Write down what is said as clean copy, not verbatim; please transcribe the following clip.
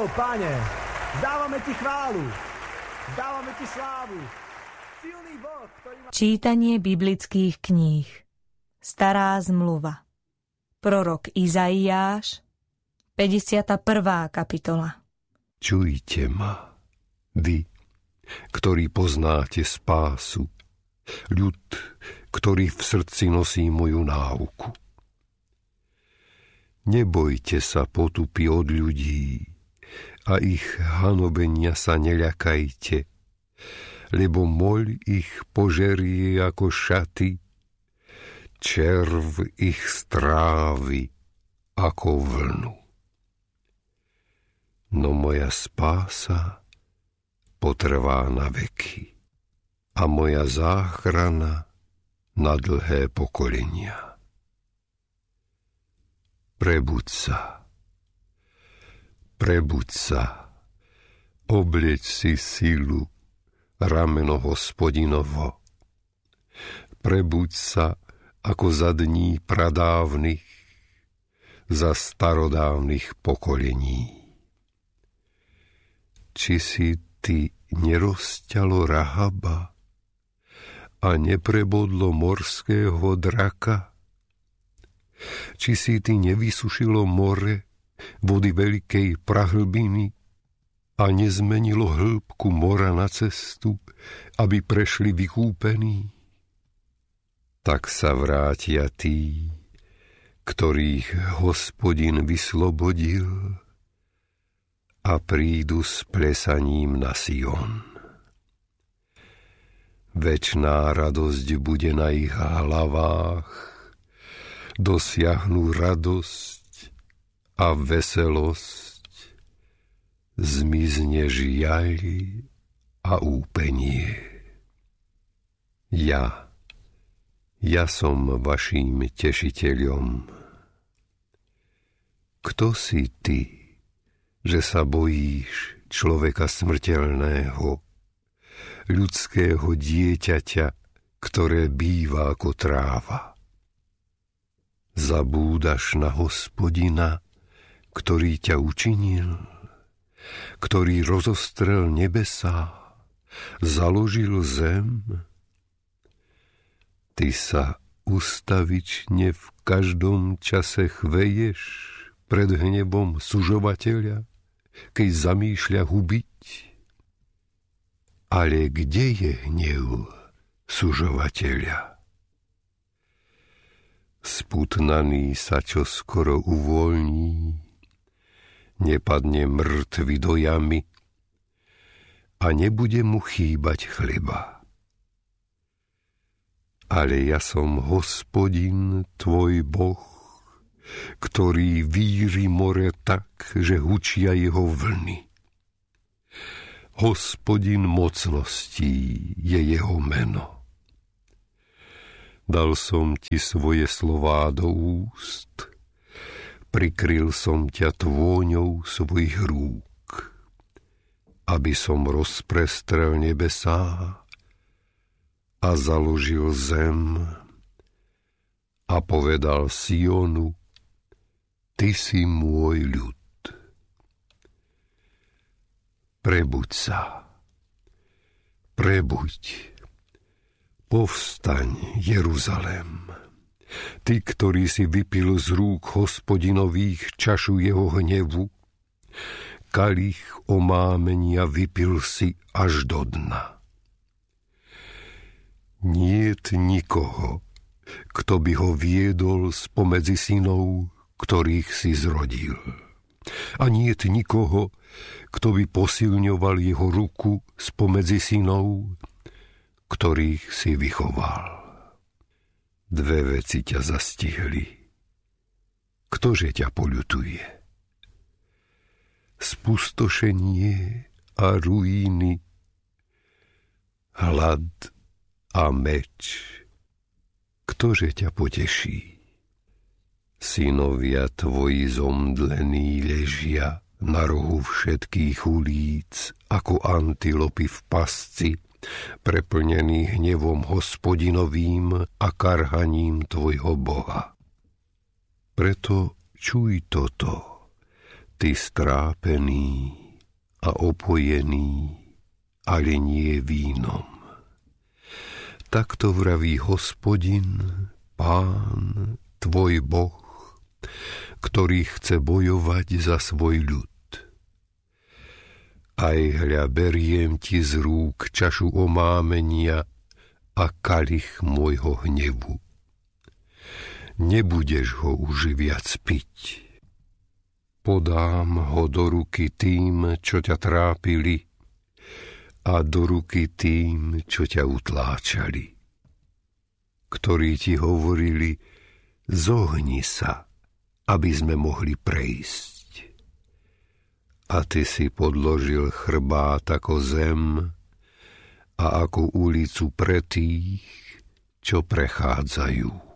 Pane, dávame Ti chválu, dávame Ti slávu. Silný Boh, ktorý má... Čítanie biblických kníh. Stará zmluva. Prorok Izaiáš, 51. kapitola. Čujte ma, vy, ktorí poznáte spásu, ľud, ktorý v srdci nosí moju náuku. Nebojte sa potupy od ľudí a ich hanobenia sa neľakajte, lebo moľ ich požerie ako šaty, červ ich strávi ako vlnu. No moja spása potrvá na veky a moja záchrana na dlhé pokolenia. Prebuď sa, obleč si silu, rameno Hospodinovo. Prebuď sa ako za dní pradávnych, za starodávnych pokolení. Či si ty nerozťalo Rahaba a neprebodlo morského draka? Či si ty nevysušilo more, vody veľkej prahlbiny a nezmenilo hĺbku mora na cestu, aby prešli vykúpení? Tak sa vrátia tí, ktorých Hospodin vyslobodil, a prídu s plesaním na Sion. Večná radosť bude na ich hlavách, dosiahnu radosť a veselosť, zmizne žiaľ a úpenie. Ja som vaším tešiteľom. Kto si ty, že sa bojíš človeka smrteľného, ľudského dieťaťa, ktoré býva ako tráva? Zabúdaš na Hospodina, ktorý ťa učinil, ktorý rozostrel nebesá, založil zem? Ty sa ustavične v každom čase chveješ pred hnevom sužovateľa, keď zamýšľa hubiť? Ale kde je hnev sužovateľa? Sputnaný sa čoskoro uvoľní, nepadne mŕtvy do jamy a nebude mu chýbať chleba. Ale ja som Hospodin, tvoj Boh, ktorý víri more tak, že hučia jeho vlny. Hospodin mocností je jeho meno. Dal som ti svoje slová do úst, prikryl som ťa tvôňou svojich rúk, aby som rozprestrel nebesá a založil zem a povedal Sionu: Ty si môj ľud. Prebuď sa, povstaň, Jeruzalém. Ty, ktorý si vypil z rúk Hospodinových čašu jeho hnevu, kalich omámenia vypil si až do dna. Niet nikoho, kto by ho viedol spomedzi synov, ktorých si zrodil. A niet nikoho, kto by posilňoval jeho ruku spomedzi synov, ktorých si vychoval. Dve veci ťa zastihli. Ktože ťa poľutuje? Spustošenie a ruíny, hlad a meč. Ktože ťa poteší? Synovia tvoji zomdlení ležia na rohu všetkých ulíc, ako antilopy v pasci, preplnený hnevom Hospodinovým a karhaním tvojho Boha. Preto čuj toto, Ty strápený a opojený, ale nie vínom. Takto vraví Hospodin, Pán, tvoj Boh, ktorý chce bojovať za svoj ľud. Aj hľa beriem ti z rúk čašu omámenia a kalich môjho hnevu. Nebudeš ho už viac piť. Podám ho do ruky tým, čo ťa trápili, a do ruky tým, čo ťa utláčali, ktorí ti hovorili, zohni sa, aby sme mohli prejsť. A ty si podložil chrbát ako zem a ako ulicu pre tých, čo prechádzajú.